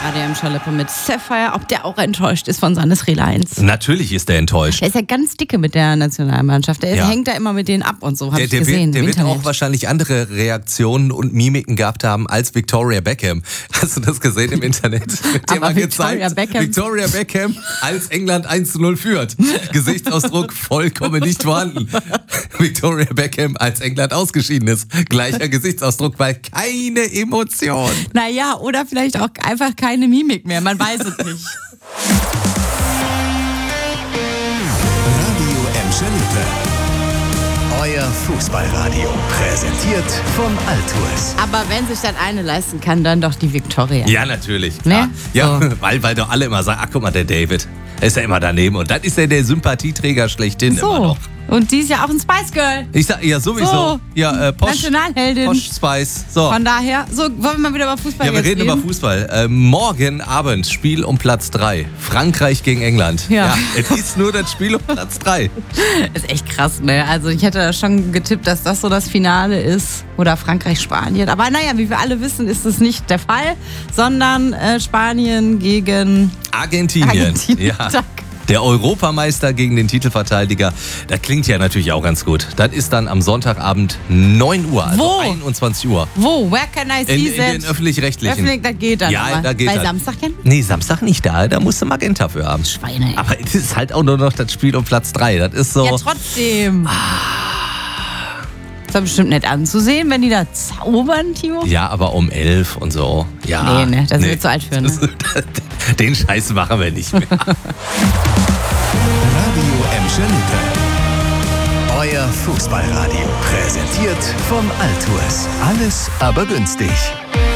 Radio M. Schalippe mit Sapphire, ob der auch enttäuscht ist von Sannes Rehleins. Natürlich ist er enttäuscht. Der ist ja ganz dicke mit der Nationalmannschaft. Der hängt da immer mit denen ab und so, habe ich gesehen. Der wird auch wahrscheinlich andere Reaktionen und Mimiken gehabt haben als Victoria Beckham. Hast du das gesehen im Internet? Mit dem Victoria Beckham, als England 1:0 führt. Gesichtsausdruck vollkommen nicht vorhanden. Victoria Beckham, als England ausgeschieden ist. Gleicher Gesichtsausdruck, weil keine Emotion. Naja, oder vielleicht auch einfach keine Mimik mehr, man weiß es nicht. Radio M. Schalippe. Euer Fußballradio. Präsentiert von Altours. Aber wenn sich dann eine leisten kann, dann doch die Victoria. Ja, natürlich. Ne? Ja, so. weil doch alle immer sagen, ach guck mal, der David, ist ja immer daneben. Und dann ist er der Sympathieträger schlechthin immer noch. Und die ist ja auch ein Spice Girl. Ich sag, ja, sowieso. So. Ja, Posh. Nationalheldin. Posh Spice. So. Von daher, so, wollen wir mal wieder über Fußball Ja, wir reden über Fußball. Morgen Abend Spiel um Platz 3. Frankreich gegen England. Ja. Es ist nur das Spiel um Platz 3. Ist echt krass, ne? Also ich hätte schon getippt, dass das so das Finale ist. Oder Frankreich-Spanien. Aber naja, wie wir alle wissen, ist es nicht der Fall. Sondern Spanien gegen Argentinien. Ja. Danke. Der Europameister gegen den Titelverteidiger, das klingt ja natürlich auch ganz gut. Das ist dann am Sonntagabend 9 Uhr, also Wo? 21 Uhr. Wo? Where can I see that? In den Öffentlich-Rechtlichen. Öffentlich, das geht dann. Ja, aber. da geht Bei das. Samstag denn? Nee, Samstag nicht da musst du Magenta für haben. Schweine. Aber es ist halt auch nur noch das Spiel um Platz 3. Das ist so... Ja, trotzdem. Ist doch bestimmt nett anzusehen, wenn die da zaubern, Timo. Ja, aber um 11 und so. Ja. Nee, da sind wir zu alt für, ne? Den Scheiß machen wir nicht mehr. Radio M. Schalippe. Euer Fußballradio. Präsentiert von Altours. Alles aber günstig.